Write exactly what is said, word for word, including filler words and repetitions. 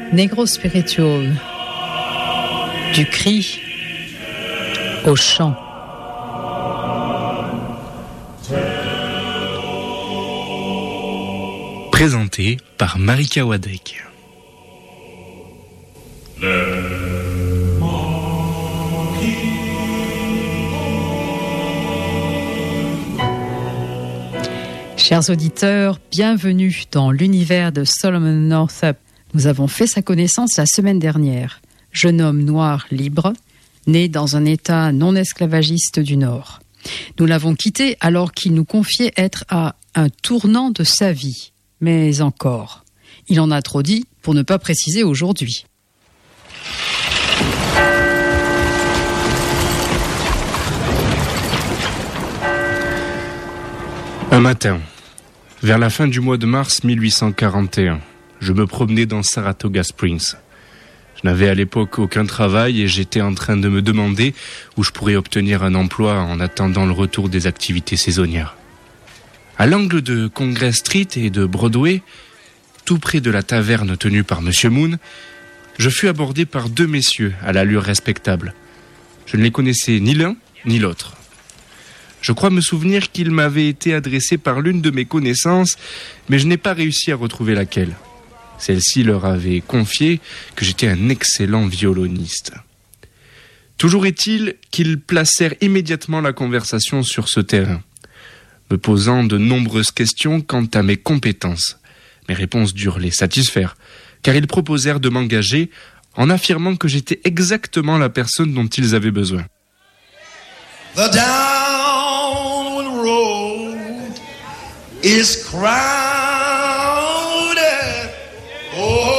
Negro Spiritual, du cri au chant. Présenté par Marika Wadek. Chers auditeurs, bienvenue dans l'univers de Solomon Northup. Nous avons fait sa connaissance la semaine dernière. Jeune homme noir libre, né dans un état non esclavagiste du Nord. Nous l'avons quitté alors qu'il nous confiait être à un tournant de sa vie. Mais encore, il en a trop dit pour ne pas préciser aujourd'hui. Un matin, vers la fin du mois de mars mille huit cent quarante et un, je me promenais dans Saratoga Springs. Je n'avais à l'époque aucun travail et j'étais en train de me demander où je pourrais obtenir un emploi en attendant le retour des activités saisonnières. À l'angle de Congress Street et de Broadway, tout près de la taverne tenue par Monsieur Moon, je fus abordé par deux messieurs à l'allure respectable. Je ne les connaissais ni l'un ni l'autre. Je crois me souvenir qu'ils m'avaient été adressés par l'une de mes connaissances, mais je n'ai pas réussi à retrouver laquelle. Celle-ci leur avait confié que j'étais un excellent violoniste. Toujours est-il qu'ils placèrent immédiatement la conversation sur ce terrain, me posant de nombreuses questions quant à mes compétences. Mes réponses durent les satisfaire, car ils proposèrent de m'engager en affirmant que j'étais exactement la personne dont ils avaient besoin. The downward road is crying